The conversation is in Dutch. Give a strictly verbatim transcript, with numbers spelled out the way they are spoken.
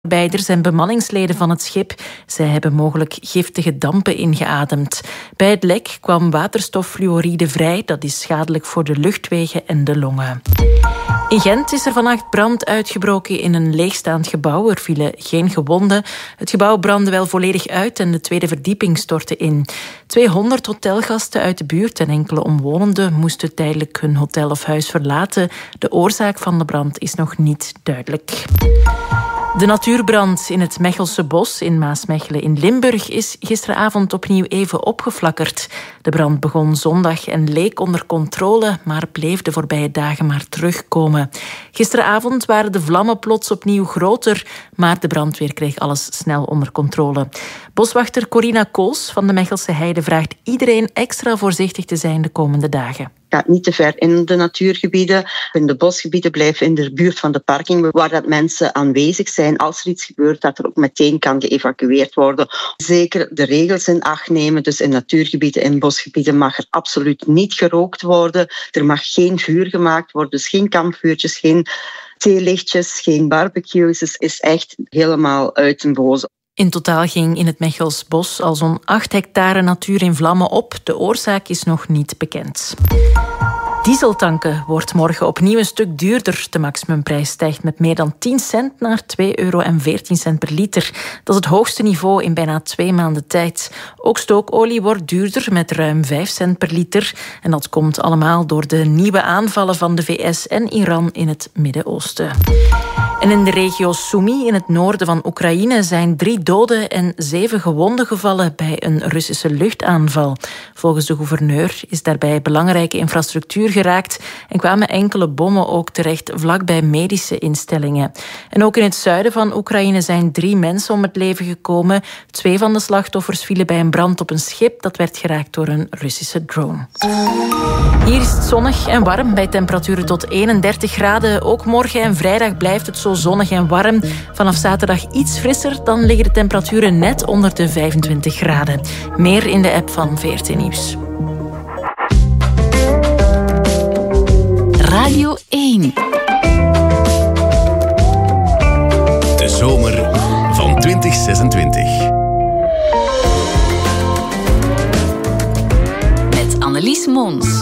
Arbeiders en bemanningsleden van het schip. Zij hebben mogelijk giftige dampen ingeademd. Bij het lek kwam waterstoffluoride vrij. Dat is schadelijk voor de luchtwegen en de longen. In Gent is er vannacht brand uitgebroken in een leegstaand gebouw. Er vielen geen gewonden. Het gebouw brandde wel volledig uit en de tweede verdieping stortte in. tweehonderd hotelgasten uit de buurt en enkele omwonenden moesten tijdelijk hun hotel of huis verlaten. De oorzaak van de brand is nog niet duidelijk. De natuurbrand in het Mechelse bos in Maasmechelen in Limburg is gisteravond opnieuw even opgeflakkerd. De brand begon zondag en leek onder controle, maar bleef de voorbije dagen maar terugkomen. Gisteravond waren de vlammen plots opnieuw groter, maar de brandweer kreeg alles snel onder controle. Boswachter Corina Kools van de Mechelse Heide vraagt iedereen extra voorzichtig te zijn de komende dagen. Ga niet te ver in de natuurgebieden. In de bosgebieden blijven in de buurt van de parking, waar dat mensen aanwezig zijn. Als er iets gebeurt, dat er ook meteen kan geëvacueerd worden. Zeker de regels in acht nemen. Dus in natuurgebieden en bosgebieden mag er absoluut niet gerookt worden. Er mag geen vuur gemaakt worden, dus geen kampvuurtjes, geen theelichtjes, geen barbecues. Dus het is echt helemaal uit den boze. In totaal ging in het Mechels bos al zo'n acht hectare natuur in vlammen op. De oorzaak is nog niet bekend. Dieseltanken wordt morgen opnieuw een stuk duurder. De maximumprijs stijgt met meer dan tien cent naar twee euro en veertien cent per liter. Dat is het hoogste niveau in bijna twee maanden tijd. Ook stookolie wordt duurder met ruim vijf cent per liter. En dat komt allemaal door de nieuwe aanvallen van de V S en Iran in het Midden-Oosten. En in de regio Sumy in het noorden van Oekraïne zijn drie doden en zeven gewonden gevallen bij een Russische luchtaanval. Volgens de gouverneur is daarbij belangrijke infrastructuur geraakt en kwamen enkele bommen ook terecht vlakbij medische instellingen. En ook in het zuiden van Oekraïne zijn drie mensen om het leven gekomen. Twee van de slachtoffers vielen bij een brand op een schip dat werd geraakt door een Russische drone. Hier is het zonnig en warm bij temperaturen tot eenendertig graden. Ook morgen en vrijdag blijft het zo zonnig en warm. Vanaf zaterdag iets frisser, dan liggen de temperaturen net onder de vijfentwintig graden. Meer in de app van V R T Nieuws. Radio één. De zomer van twintig zesentwintig. Met Annelies Mons.